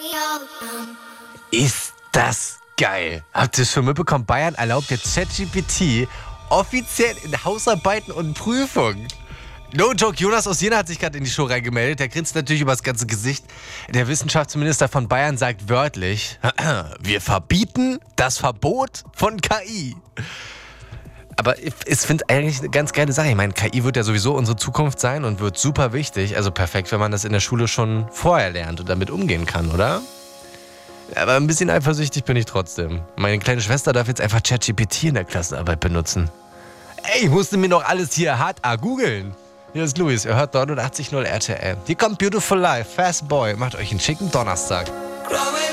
Ist das geil. Habt ihr es schon mitbekommen? Bayern erlaubt jetzt ChatGPT offiziell in Hausarbeiten und Prüfungen. No joke, Jonas aus Jena hat sich gerade in die Show reingemeldet. Der grinst natürlich über das ganze Gesicht. Der Wissenschaftsminister von Bayern sagt wörtlich, wir verbieten das Verbot von KI. Aber ich finde eigentlich eine ganz geile Sache. Ich meine, KI wird ja sowieso unsere Zukunft sein und wird super wichtig. Also perfekt, wenn man das in der Schule schon vorher lernt und damit umgehen kann, oder? Aber ein bisschen eifersüchtig bin ich trotzdem. Meine kleine Schwester darf jetzt einfach ChatGPT in der Klassenarbeit benutzen. Ey, ich musste mir noch alles hier hart googeln. Hier ist Luis, ihr hört 89.0 RTL. Hier kommt Beautiful Life, Fast Boy. Macht euch einen schicken Donnerstag.